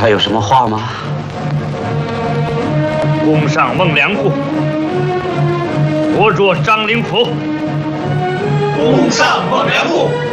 还有什么话吗？ cung上孟良户，活捉张灵甫。 cung上孟良户。